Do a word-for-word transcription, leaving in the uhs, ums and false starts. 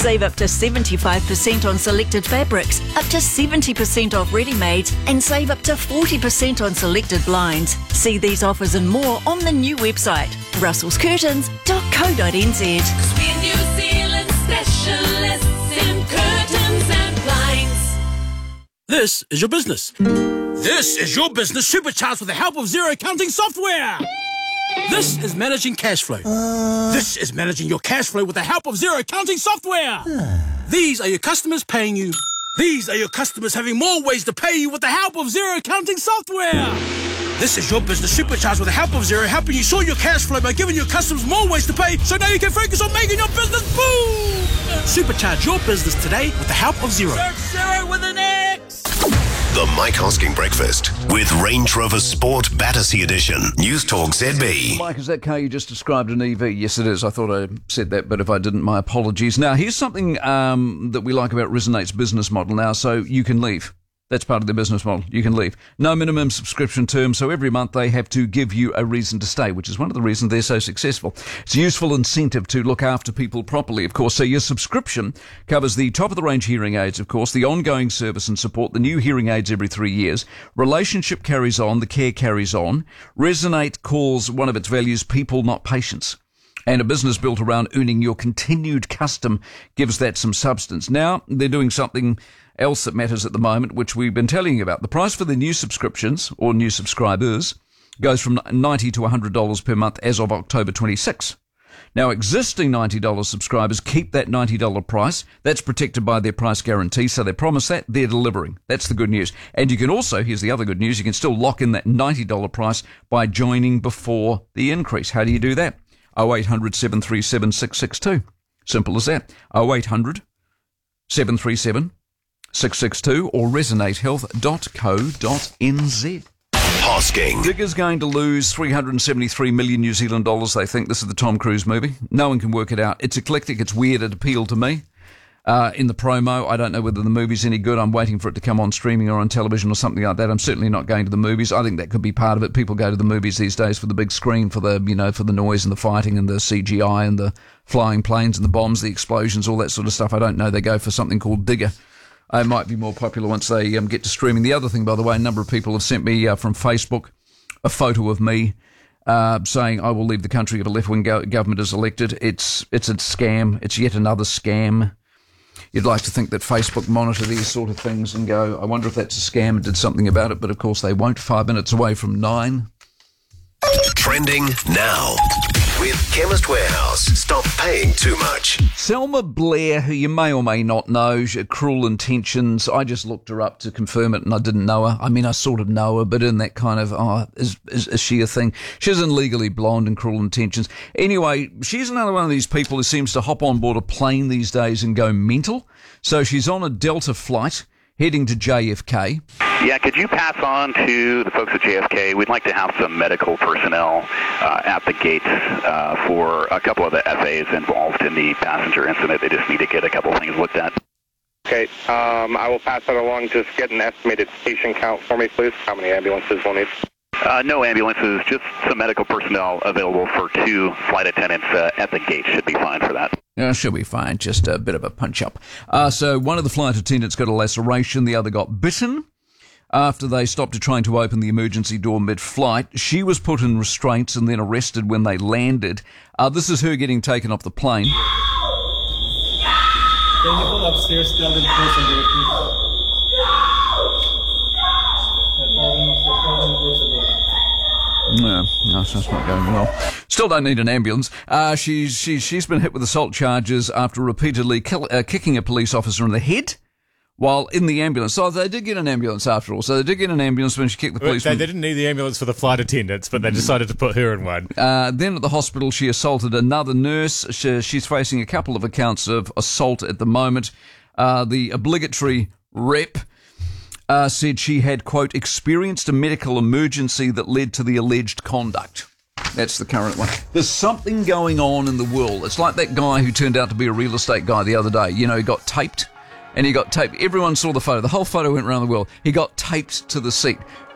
Save up to seventy-five percent on selected fabrics, up to seventy percent off ready-mades, and save up to forty percent on selected blinds. See these offers and more on the new website, russels curtains dot co dot n z. We're New Zealand specialists in curtains and blinds. This is your business. This is your business supercharged with the help of Xero accounting software. This is managing cash flow. Uh... This is managing your cash flow with the help of Xero accounting software. These are your customers paying you. These are your customers having more ways to pay you with the help of Xero accounting software. This is your business supercharged with the help of Xero, helping you sort your cash flow by giving your customers more ways to pay, so now you can focus on making your business boom. Supercharge your business today with the help of Xero. Search Xero with an X. The Mike Hosking Breakfast with Range Rover Sport Battersea Edition. News Talk Z B. Mike, is that car you just described an E V? Yes, it is. I thought I said that, but if I didn't, my apologies. Now, here's something um, that we like about Resonate's business model now, so you can leave. That's part of their business model. You can leave. No minimum subscription term, so every month they have to give you a reason to stay, which is one of the reasons they're so successful. It's a useful incentive to look after people properly, of course. So your subscription covers the top-of-the-range hearing aids, of course, the ongoing service and support, the new hearing aids every three years. Relationship carries on, the care carries on. Resonate calls one of its values people, not patients. And a business built around earning your continued custom gives that some substance. Now, they're doing something else that matters at the moment, which we've been telling you about. The price for the new subscriptions, or new subscribers, goes from ninety dollars to one hundred dollars per month as of October twenty-sixth. Now, existing ninety dollars subscribers keep that ninety dollars price. That's protected by their price guarantee, so they promise that. They're delivering. That's the good news. And you can also, here's the other good news, you can still lock in that ninety dollars price by joining before the increase. How do you do that? oh eight hundred, seven three seven, six six two. Simple as that. oh eight hundred, seven three seven, six six two or resonate health dot co dot n z. Hosking. Digger's going to lose three hundred seventy-three million New Zealand dollars, they think. This is the Tom Cruise movie. No one can work it out. It's eclectic. It's weird. It appealed to me. Uh, in the promo, I don't know whether the movie's any good. I'm waiting for it to come on streaming or on television or something like that. I'm certainly not going to the movies. I think that could be part of it. People go to the movies these days for the big screen, for the, you know, for the noise and the fighting and the C G I and the flying planes and the bombs, the explosions, all that sort of stuff. I don't know. They go for something called Digger. It might be more popular once they um, get to streaming. The other thing, by the way, a number of people have sent me uh, from Facebook a photo of me uh, saying I will leave the country if a left-wing go- government is elected. It's it's a scam. It's yet another scam. You'd like to think that Facebook monitor these sort of things and go, I wonder if that's a scam and did something about it, but of course they won't. Five minutes away from nine. Trending now with Chemist Warehouse. Stop paying too much. Selma Blair, who you may or may not know, she had Cruel Intentions. I just looked her up to confirm it and I didn't know her. I mean, I sort of know her, but in that kind of, oh, is, is, is she a thing? She's in Legally Blonde and Cruel Intentions. Anyway, she's another one of these people who seems to hop on board a plane these days and go mental. So she's on a Delta flight heading to J F K. Yeah, could you pass on to the folks at J F K? We'd like to have some medical personnel uh, at the gates uh, for a couple of the F As involved in the passenger incident. They just need to get a couple of things looked at. Okay, um, I will pass that along. Just get an estimated patient count for me, please. How many ambulances we'll need? Uh, no ambulances, just some medical personnel available for two flight attendants uh, at the gate. Should be fine for that. Yeah, should be fine. Just a bit of a punch-up. Uh, so one of the flight attendants got a laceration. The other got bitten. After they stopped trying to open the emergency door mid-flight, she was put in restraints and then arrested when they landed. Uh, this is her getting taken off the plane. Can you go upstairs, tell them to close the door, please? No, no, that's not going well. Still don't need an ambulance. Uh, she's, she's, she's been hit with assault charges after repeatedly kill, uh, kicking a police officer in the head while in the ambulance. So they did get an ambulance after all. So they did get an ambulance when she kicked the police. They, they didn't need the ambulance for the flight attendants, but they decided to put her in one. Uh, then at the hospital, she assaulted another nurse. She, she's facing a couple of accounts of assault at the moment. Uh, the obligatory rep uh, said she had, quote, experienced a medical emergency that led to the alleged conduct. That's the current one. There's something going on in the world. It's like that guy who turned out to be a real estate guy the other day. You know, he got taped. And he got taped. Everyone saw the photo. The whole photo went around the world. He got taped to the seat.